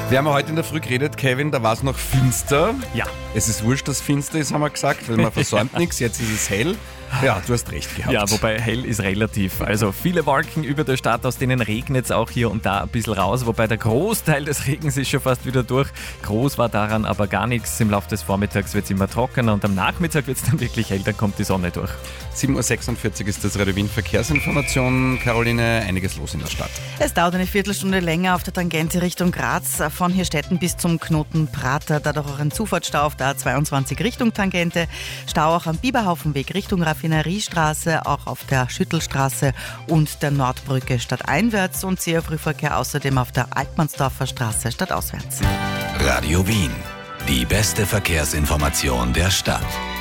Wir haben heute in der Früh geredet, Kevin, da war es noch finster. Ja. Es ist wurscht, dass es finster ist, haben wir gesagt, weil man versäumt nichts. Jetzt ist es hell. Ja, du hast recht gehabt. Ja, wobei hell ist relativ. Also viele Wolken über der Stadt, aus denen regnet es auch hier und da ein bisschen raus, wobei der Großteil des Regens ist schon fast wieder durch. Groß war daran aber gar nichts. Im Laufe des Vormittags wird es immer trockener und am Nachmittag wird es dann wirklich hell, dann kommt die Sonne durch. 7.46 Uhr ist das Radio Wien Verkehrsinformation. Caroline, einiges los in der Stadt. Es dauert eine Viertelstunde länger auf der Tangente Richtung Graz, von Hirstetten bis zum Knoten Prater. Dadurch auch ein Zufahrtsstau auf der A22 Richtung Tangente. Stau auch am Biberhaufenweg Richtung Raffineriestraße, auch auf der Schüttelstraße und der Nordbrücke stadteinwärts und sehr Frühverkehr außerdem auf der Altmannsdorfer Straße stadtauswärts. Radio Wien, die beste Verkehrsinformation der Stadt.